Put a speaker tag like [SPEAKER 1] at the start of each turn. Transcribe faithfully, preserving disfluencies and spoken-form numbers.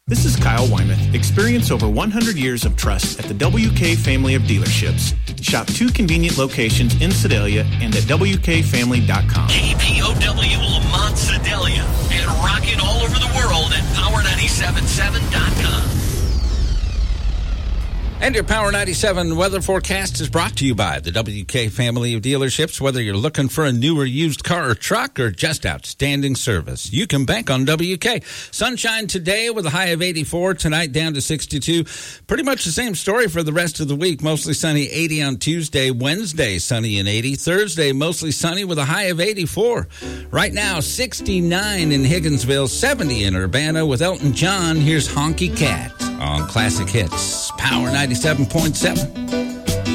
[SPEAKER 1] This is Kyle Wymuth. Experience over one hundred years of trust at the W K family of dealerships. Shop two convenient locations in Sedalia and at W K family dot com.
[SPEAKER 2] K P O W Lamont Sedalia and rocking all over the world at power nine seven seven dot com.
[SPEAKER 3] And your Power ninety-seven weather forecast is brought to you by the W K family of dealerships. Whether you're looking for a new or used car or truck or just outstanding service, you can bank on W K. Sunshine today with a high of eighty-four, tonight down to sixty-two. Pretty much the same story for the rest of the week. Mostly sunny, eighty on Tuesday. Wednesday, sunny and eighty. Thursday, mostly sunny with a high of eighty-four. Right now, sixty-nine in Higginsville, seventy in Urbana. With Elton John, here's Honky Cat on Classic Hits. Power ninety-seven point seven.